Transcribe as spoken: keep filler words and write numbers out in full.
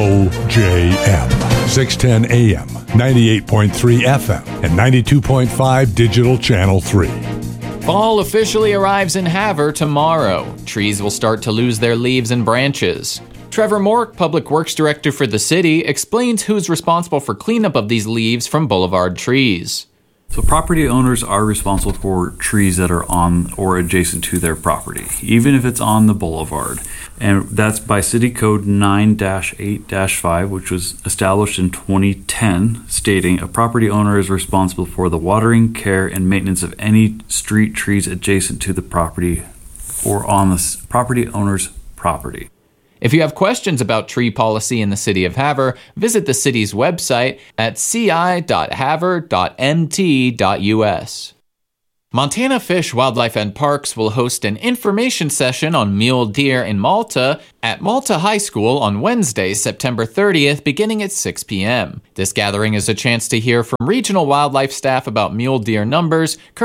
O J M, six ten A M, ninety-eight point three F M, and ninety-two point five Digital Channel three. Fall officially arrives in Havre tomorrow. Trees will start to lose their leaves and branches. Trevor Mork, Public Works Director for the city, explains who's responsible for cleanup of these leaves from boulevard trees. So property owners are responsible for trees that are on or adjacent to their property, even if it's on the boulevard. And that's by City Code nine dash eight dash five, which was established in twenty ten, stating a property owner is responsible for the watering, care, and maintenance of any street trees adjacent to the property or on the property owner's property. If you have questions about tree policy in the city of Havre, visit the city's website at c i dot havre dot m t dot u s. Montana Fish, Wildlife and Parks will host an information session on mule deer in Malta at Malta High School on Wednesday, September thirtieth, beginning at six p.m. This gathering is a chance to hear from regional wildlife staff about mule deer numbers,